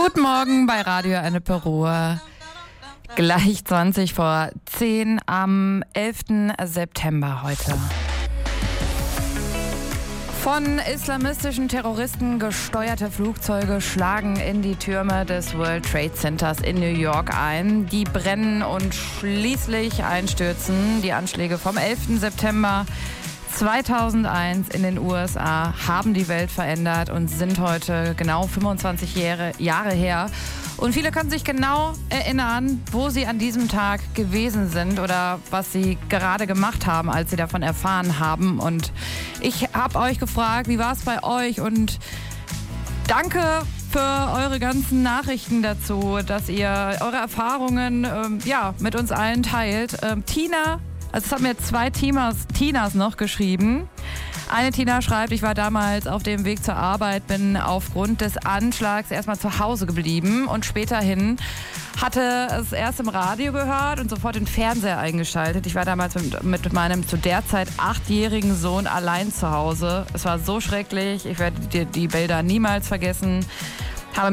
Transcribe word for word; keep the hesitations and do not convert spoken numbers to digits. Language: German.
Guten Morgen bei Radio Ennepe Ruhr. Gleich zwanzig vor zehn am elften September heute. Von islamistischen Terroristen gesteuerte Flugzeuge schlagen in die Türme des World Trade Centers in New York ein. Die brennen und schließlich einstürzen. Die Anschläge vom elften September zweitausendeins in den U S A haben die Welt verändert und sind heute genau fünfundzwanzig Jahre, Jahre her. Und viele können sich genau erinnern, wo sie an diesem Tag gewesen sind oder was sie gerade gemacht haben, als sie davon erfahren haben. Und ich habe euch gefragt, wie war es bei euch? Und danke für eure ganzen Nachrichten dazu, dass ihr eure Erfahrungen ähm, ja, mit uns allen teilt. Ähm, Tina, also es haben mir zwei Tinas, Tinas noch geschrieben. Eine Tina schreibt, ich war damals auf dem Weg zur Arbeit, bin aufgrund des Anschlags erstmal zu Hause geblieben und späterhin hatte es erst im Radio gehört und sofort den Fernseher eingeschaltet. Ich war damals mit, mit meinem zu der Zeit achtjährigen Sohn allein zu Hause. Es war so schrecklich, ich werde die, die Bilder niemals vergessen.